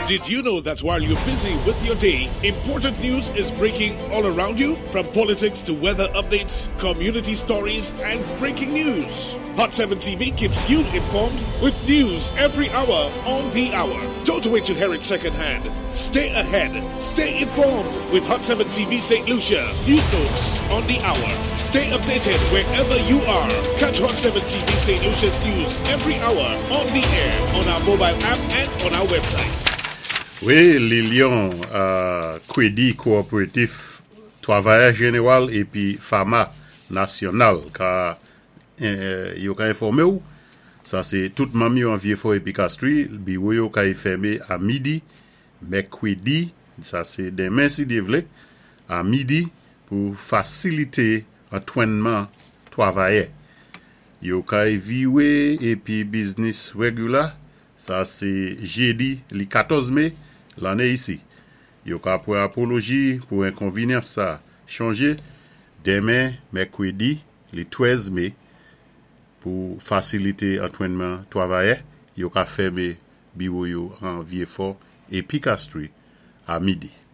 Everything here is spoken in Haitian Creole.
Did you know that while you're busy with your day, important news is breaking all around you? From politics to weather updates, community stories, and breaking news. Hot 7 TV keeps you informed with news every hour on the hour. Don't wait to hear it secondhand. Stay ahead. Stay informed with Hot 7 TV St. Lucia. News notes on the hour. Stay updated wherever you are. Catch Hot 7 TV St. Lucia's news every hour on the air, on our mobile app, and on our website. Oui, Lilian, Kwedi Coopératif, Travailleur Général et puis Pharma National, car yo ka informé ou, ça c'est toute mamie en vieux fort et puis Castries, bureau yo ka fermé à midi, mercredi, ça c'est demain si devlé, à midi pour faciliter entraînement travailleur. Yo ka viwe et puis business regular, ça c'est jeudi le 14 mai l'année ici. Yo ka pour apologie pour inconvénient ça changer demain mercredi le 13 mai pour faciliter entraînement travailleur. Yo ka fermer bureau yo en Vieux-Fort et Picastry à midi.